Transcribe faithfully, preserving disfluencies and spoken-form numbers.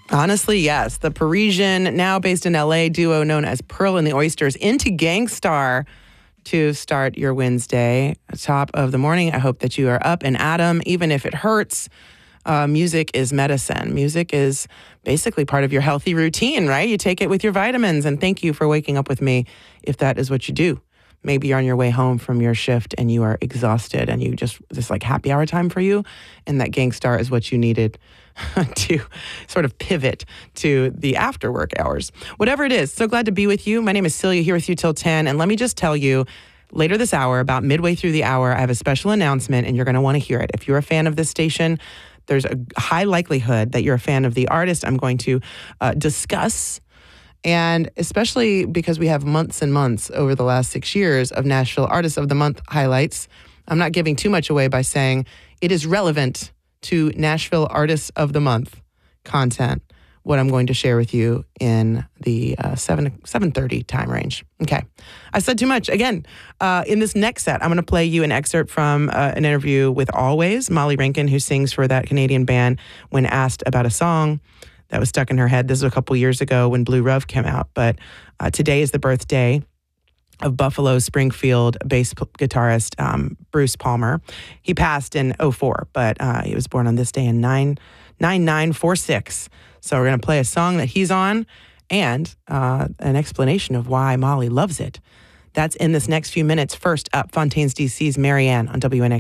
Honestly, yes. The Parisian, now based in L A, duo known as Pearl and the Oysters into Gang Starr to start your Wednesday. Top of the morning. I hope that you are up and at 'em, even if it hurts. Uh, music is medicine. Music is basically part of your healthy routine, right? You take it with your vitamins. And thank you for waking up with me if that is what you do. Maybe you're on your way home from your shift and you are exhausted and you just, this like happy hour time for you. And that Gang Starr is what you needed to sort of pivot to the after work hours. Whatever it is, so glad to be with you. My name is Celia, here with you till ten. And let me just tell you, later this hour, about midway through the hour, I have a special announcement and you're going to want to hear it. If you're a fan of this station, there's a high likelihood that you're a fan of the artist I'm going to uh, discuss. And especially because we have months and months over the last six years of Nashville Artist of the Month highlights, I'm not giving too much away by saying it is relevant to Nashville Artist of the Month content, what I'm going to share with you in the uh, seven, seven thirty time range. Okay. I said too much. Again, uh, in this next set, I'm going to play you an excerpt from uh, an interview with Always, Molly Rankin, who sings for that Canadian band, when asked about a song that was stuck in her head. This was a couple years ago when Blue Ruv came out. But uh, today is the birthday of Buffalo Springfield bass p- guitarist um, Bruce Palmer. He passed in oh four, but uh, he was born on this day in nine nine four six. So we're going to play a song that he's on and uh, an explanation of why Molly loves it. That's in this next few minutes. First up, Fontaines D C's Marianne on W N X.